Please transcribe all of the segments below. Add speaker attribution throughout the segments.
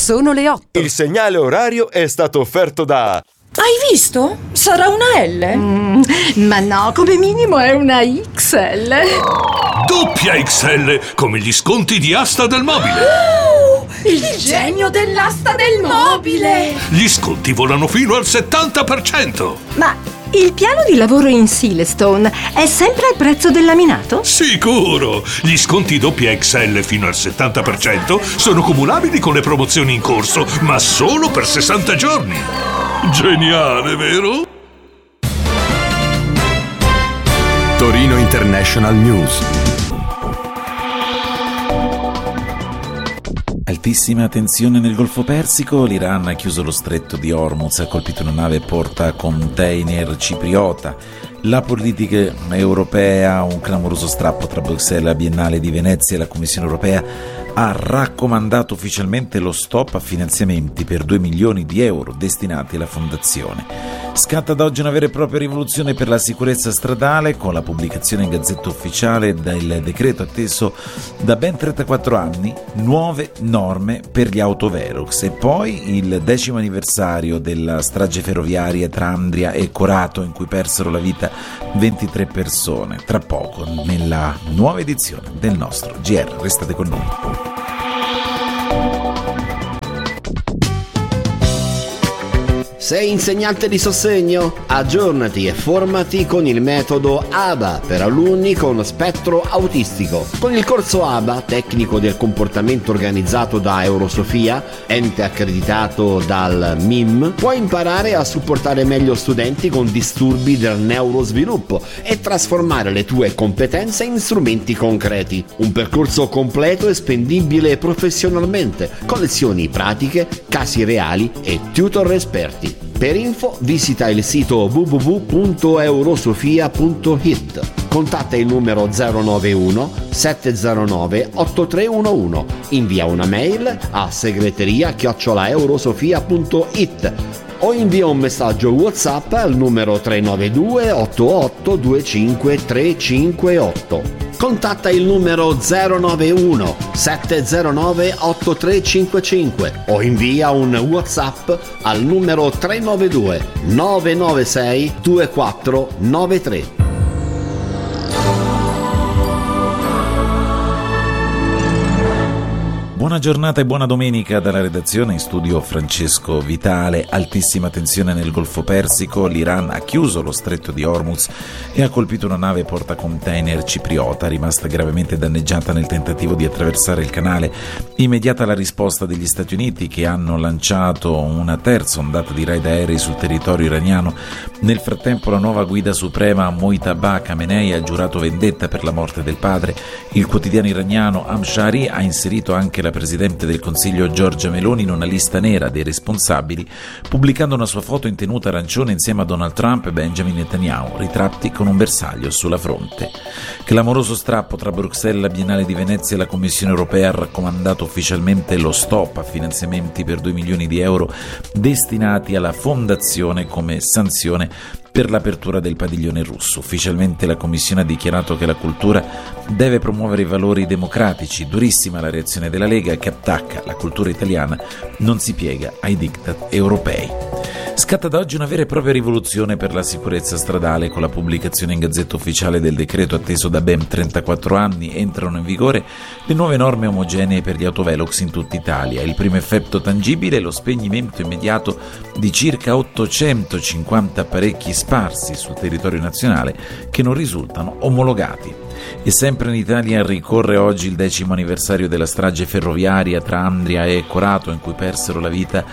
Speaker 1: Sono le 8.
Speaker 2: Il segnale orario è stato offerto da...
Speaker 3: Hai visto? Sarà una L.
Speaker 1: Ma no, come minimo è una XL.
Speaker 4: Doppia XL, come gli sconti di Asta del Mobile.
Speaker 3: Il genio dell'asta del mobile.
Speaker 4: Gli sconti volano fino al 70%.
Speaker 1: Ma il piano di lavoro in Silestone è sempre al prezzo del laminato?
Speaker 4: Sicuro! Gli sconti doppia XL fino al 70% sono cumulabili con le promozioni in corso, ma solo per 60 giorni. Geniale, vero?
Speaker 5: Torino International News.
Speaker 6: Altissima tensione nel Golfo Persico, l'Iran ha chiuso lo stretto di Hormuz, ha colpito una nave porta container cipriota. La politica europea, un clamoroso strappo tra Bruxelles, la Biennale di Venezia e la Commissione europea ha raccomandato ufficialmente lo stop a finanziamenti per 2 milioni di euro destinati alla fondazione. Scatta da oggi una vera e propria rivoluzione per la sicurezza stradale con la pubblicazione in Gazzetta Ufficiale del decreto atteso da ben 34 anni, nuove norme per gli autovelox, e poi il 10° anniversario della strage ferroviaria tra Andria e Corato in cui persero la vita 23 persone. Tra poco nella nuova edizione del nostro GR. Restate con noi.
Speaker 7: Sei insegnante di sostegno? Aggiornati e formati con il metodo ABA per alunni con spettro autistico. Con il corso ABA, tecnico del comportamento organizzato da Eurosofia, ente accreditato dal MIM, puoi imparare a supportare meglio studenti con disturbi del neurosviluppo e trasformare le tue competenze in strumenti concreti. Un percorso completo e spendibile professionalmente, con lezioni pratiche, casi reali e tutor esperti. Per info visita il sito www.eurosofia.it. Contatta il numero 091 709 8311. Invia una mail a segreteria@eurosofia.it o invia un messaggio WhatsApp al numero 392 88 25 358. Contatta il numero 091 709 8355 o invia un WhatsApp al numero 392 996 2493.
Speaker 6: Buona giornata e buona domenica dalla redazione, in studio Francesco Vitale. Altissima tensione nel Golfo Persico, l'Iran ha chiuso lo stretto di Hormuz e ha colpito una nave portacontainer cipriota rimasta gravemente danneggiata nel tentativo di attraversare il canale. Immediata la risposta degli Stati Uniti, che hanno lanciato una terza ondata di raid aerei sul territorio iraniano. Nel frattempo la nuova guida suprema Mojtaba Khamenei ha giurato vendetta per la morte del padre. Il quotidiano iraniano Amshari ha inserito anche la Presidente del Consiglio Giorgia Meloni in una lista nera dei responsabili, pubblicando una sua foto in tenuta arancione insieme a Donald Trump e Benjamin Netanyahu, ritratti con un bersaglio sulla fronte. Clamoroso strappo tra Bruxelles, la Biennale di Venezia e la Commissione europea ha raccomandato ufficialmente lo stop a finanziamenti per 2 milioni di euro destinati alla fondazione come sanzione per l'apertura del padiglione russo. Ufficialmente la Commissione ha dichiarato che la cultura deve promuovere i valori democratici. Durissima la reazione della Lega, che attacca la cultura italiana, non si piega ai diktat europei. Scatta da oggi una vera e propria rivoluzione per la sicurezza stradale con la pubblicazione in Gazzetta Ufficiale del decreto atteso da ben 34 anni. Entrano in vigore le nuove norme omogenee per gli autovelox in tutta Italia. Il primo effetto tangibile è lo spegnimento immediato di circa 850 apparecchi sparsi sul territorio nazionale che non risultano omologati. E sempre in Italia ricorre oggi il 10° anniversario della strage ferroviaria tra Andria e Corato, in cui persero la vita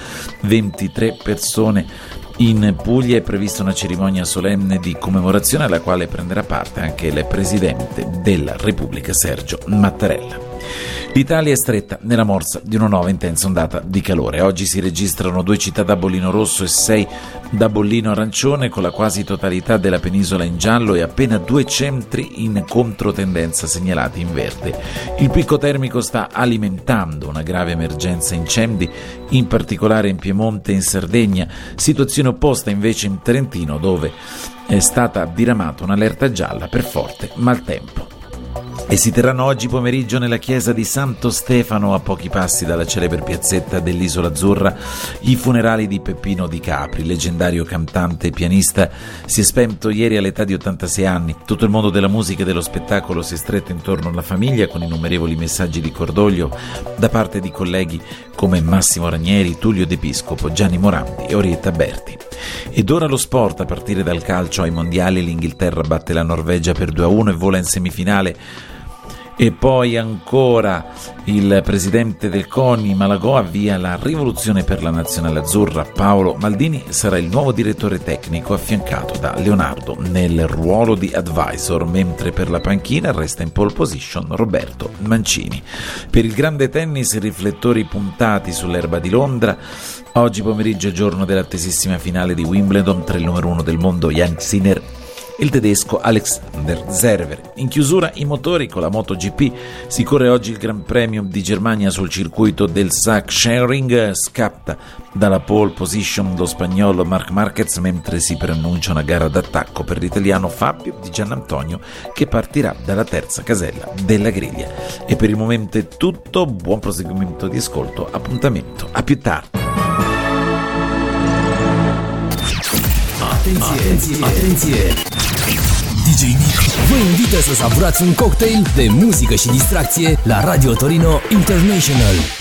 Speaker 6: 23 persone. In Puglia è prevista una cerimonia solenne di commemorazione alla quale prenderà parte anche il Presidente della Repubblica Sergio Mattarella. L'Italia è stretta nella morsa di una nuova intensa ondata di calore. Oggi si registrano 2 città da bollino rosso e 6 da bollino arancione, con la quasi totalità della penisola in giallo e appena 2 centri in controtendenza segnalati in verde. Il picco termico sta alimentando una grave emergenza incendi, in particolare in Piemonte e in Sardegna, situazione opposta invece in Trentino, dove è stata diramata un'allerta gialla per forte maltempo. E si terranno oggi pomeriggio nella chiesa di Santo Stefano, a pochi passi dalla celebre piazzetta dell'Isola Azzurra, i funerali di Peppino Di Capri, leggendario cantante e pianista. Si è spento ieri all'età di 86 anni. Tutto il mondo della musica e dello spettacolo si è stretto intorno alla famiglia, con innumerevoli messaggi di cordoglio da parte di colleghi come Massimo Ranieri, Tullio De Piscopo, Gianni Morandi e Orietta Berti. Ed ora lo sport, a partire dal calcio ai mondiali. L'Inghilterra batte la Norvegia per 2-1 e vola in semifinale. E poi ancora il presidente del CONI, Malagò, avvia la rivoluzione per la nazionale azzurra. Paolo Maldini sarà il nuovo direttore tecnico, affiancato da Leonardo nel ruolo di advisor, mentre per la panchina resta in pole position Roberto Mancini. Per il grande tennis, riflettori puntati sull'erba di Londra. Oggi pomeriggio è giorno dell'attesissima finale di Wimbledon tra il numero 1 del mondo Jannik Sinner e il tedesco Alexander Zverev. In chiusura i motori con la MotoGP. Si corre oggi il Gran Premio di Germania sul circuito del Sachsenring. Scatta dalla pole position lo spagnolo Marc Marquez, mentre si preannuncia una gara d'attacco per l'italiano Fabio Di Giannantonio, che partirà dalla terza casella della griglia. E per il momento è tutto, buon proseguimento di ascolto, appuntamento a più tardi.
Speaker 8: Atenție! DJ Nick vă invită să savurați un cocktail de muzică și distracție la Radio Torino International.